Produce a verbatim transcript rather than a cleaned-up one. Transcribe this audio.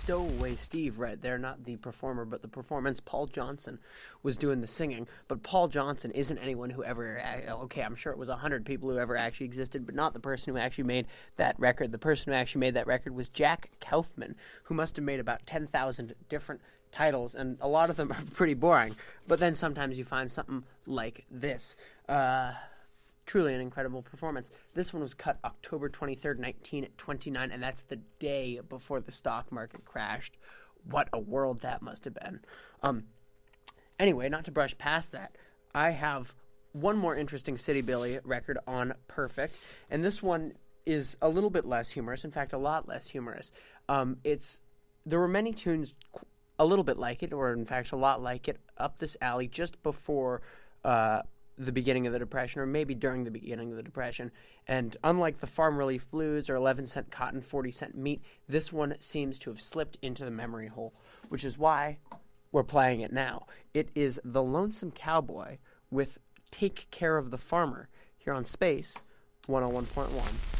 Stowaway Steve right there, not the performer, but the performance. Paul Johnson was doing the singing, but Paul Johnson isn't anyone who ever, okay, I'm sure it was one hundred people who ever actually existed, but not the person who actually made that record. The person who actually made that record was Jack Kaufman, who must have made about ten thousand different titles, and a lot of them are pretty boring, but then sometimes you find something like this. Uh... Truly an incredible performance. This one was cut October twenty-third, nineteen twenty-nine, and that's the day before the stock market crashed. What a world that must have been. Um, anyway, not to brush past that, I have one more interesting City Billy record on Perfect, and this one is a little bit less humorous. In fact, a lot less humorous. Um, it's there were many tunes a little bit like it, or in fact a lot like it, up this alley just before Uh, the beginning of the Depression, or maybe during the beginning of the Depression. And unlike the Farm Relief Blues or eleven cent cotton, forty cent meat, this one seems to have slipped into the memory hole, which is why we're playing it now. It is The Lonesome Cowboy with Take Care of the Farmer here on Space one oh one point one.